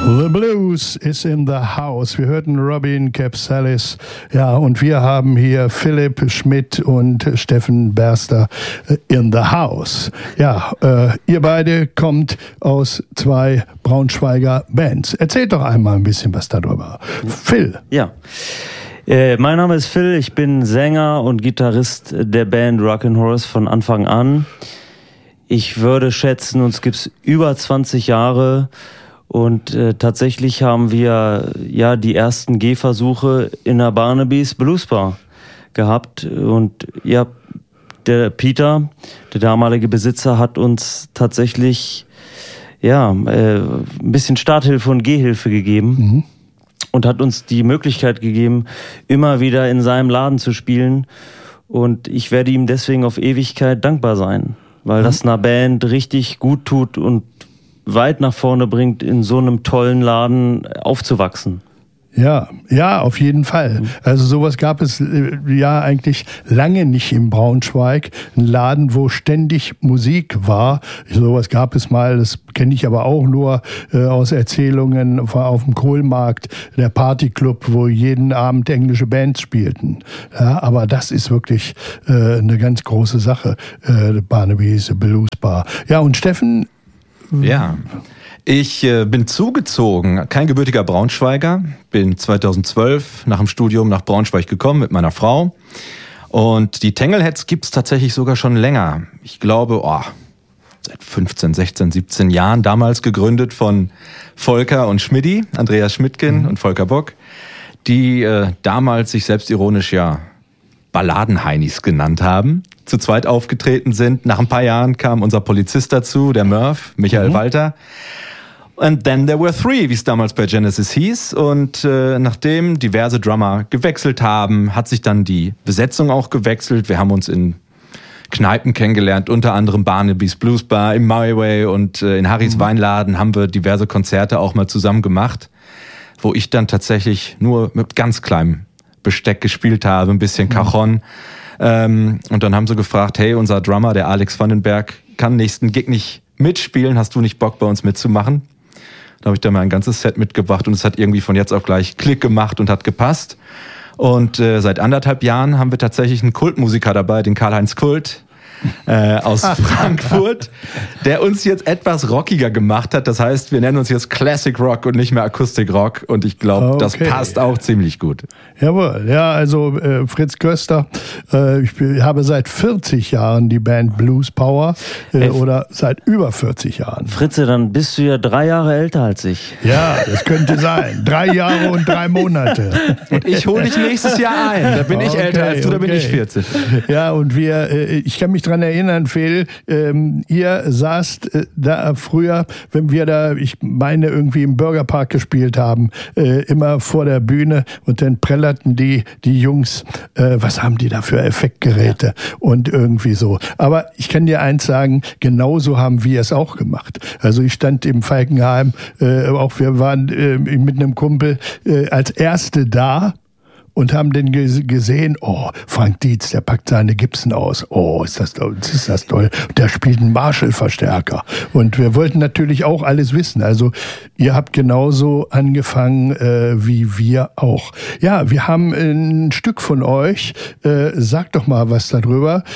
The Blues is in the house. Wir hörten Robin Capsalis. Ja, und wir haben hier Philipp Schmidt und Steffen Berster in the house. Ja, ihr beide kommt aus 2 Braunschweiger Bands. Erzählt doch einmal ein bisschen was darüber. Phil. Ja. Mein Name ist Phil, ich bin Sänger und Gitarrist der Band Rock'n'Horse von Anfang an. Ich würde schätzen, uns gibt's über 20 Jahre und tatsächlich haben wir ja die ersten Gehversuche in der Barnaby's Blues Bar gehabt und ja, der Peter, der damalige Besitzer, hat uns tatsächlich ein bisschen Starthilfe und Gehhilfe gegeben. Mhm. Und hat uns die Möglichkeit gegeben, immer wieder in seinem Laden zu spielen. Und ich werde ihm deswegen auf Ewigkeit dankbar sein, weil das einer Band richtig gut tut und weit nach vorne bringt, in so einem tollen Laden aufzuwachsen. Ja, auf jeden Fall. Also sowas gab es ja eigentlich lange nicht in Braunschweig. Ein Laden, wo ständig Musik war. Sowas gab es mal, das kenne ich aber auch nur aus Erzählungen auf dem Kohlmarkt, der Partyclub, wo jeden Abend englische Bands spielten. Ja, aber das ist wirklich eine ganz große Sache, Barnaby's Blues Bar. Ja, und Steffen? Ja. Ich bin zugezogen, kein gebürtiger Braunschweiger, bin 2012 nach dem Studium nach Braunschweig gekommen mit meiner Frau. Und die Tangleheads gibt's tatsächlich sogar schon länger. Ich glaube, seit 15, 16, 17 Jahren, damals gegründet von Volker und Schmidti, Andreas Schmidtgen und Volker Bock, die damals sich selbstironisch Balladenheinis genannt haben, zu zweit aufgetreten sind. Nach ein paar Jahren kam unser Polizist dazu, der Murph, Michael Walter. And then there were 3, wie es damals bei Genesis hieß. Und nachdem diverse Drummer gewechselt haben, hat sich dann die Besetzung auch gewechselt. Wir haben uns in Kneipen kennengelernt, unter anderem Barnaby's Blues Bar, im My Way und in Harrys Weinladen haben wir diverse Konzerte auch mal zusammen gemacht, wo ich dann tatsächlich nur mit ganz kleinem Besteck gespielt habe, ein bisschen Cajon. Und dann haben sie gefragt, hey, unser Drummer, der Alex Vandenberg, kann nächsten Gig nicht mitspielen, hast du nicht Bock, bei uns mitzumachen? Da habe ich dann mal ein ganzes Set mitgebracht und es hat irgendwie von jetzt auf gleich Klick gemacht und hat gepasst. Und seit 1,5 Jahren haben wir tatsächlich einen Kultmusiker dabei, den Karl-Heinz Kult aus Frankfurt, der uns jetzt etwas rockiger gemacht hat. Das heißt, wir nennen uns jetzt Classic Rock und nicht mehr Akustik Rock. Und ich glaube, das passt auch ziemlich gut. Jawohl, ja, also Fritz Köster, ich habe seit 40 Jahren die Band Blues Power oder seit über 40 Jahren. Fritze, dann bist du ja 3 Jahre älter als ich. Ja, das könnte sein. 3 Jahre und 3 Monate. Und ich hole dich nächstes Jahr ein. Da bin ich älter als du, da bin ich 40. Ja, und ich kann mich dran erinnern, Phil, ihr saßt da früher, wenn wir da, ich meine, irgendwie im Bürgerpark gespielt haben, immer vor der Bühne und dann prellerten die Jungs, was haben die da für Effektgeräte und irgendwie so. Aber ich kann dir eins sagen, genauso haben wir es auch gemacht. Also ich stand im Falkenheim, auch wir waren mit einem Kumpel als Erste da, und haben dann gesehen, Frank Dietz, der packt seine Gibson aus. Ist das toll. Der spielt einen Marshall-Verstärker. Und wir wollten natürlich auch alles wissen. Also ihr habt genauso angefangen wie wir auch. Ja, wir haben ein Stück von euch. Sagt doch mal was darüber.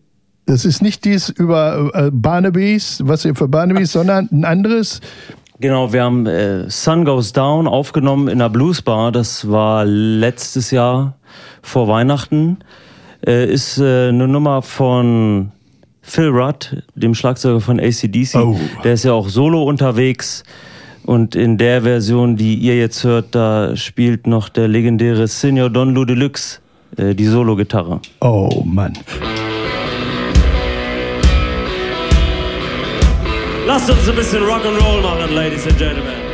Das ist nicht dies über Barnaby's, was ihr für Barnaby's, sondern ein anderes. Genau, wir haben Sun Goes Down aufgenommen in der Blues Bar. Das war letztes Jahr vor Weihnachten. Ist eine Nummer von Phil Rudd, dem Schlagzeuger von AC/DC. Der ist ja auch solo unterwegs. Und in der Version, die ihr jetzt hört, da spielt noch der legendäre Senior Don Lou Deluxe die Solo-Gitarre. Oh Mann. Lasst uns ein bisschen Rock'n'Roll machen, Ladies and Gentlemen.